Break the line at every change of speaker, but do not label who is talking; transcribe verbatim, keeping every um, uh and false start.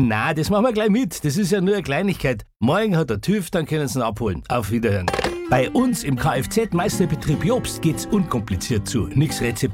Na, das machen wir gleich mit. Das ist ja nur eine Kleinigkeit. Morgen hat der TÜV, dann können Sie ihn abholen. Auf Wiederhören. Bei uns im Kfz-Meisterbetrieb Jobst geht's unkompliziert zu. Nix Rezept.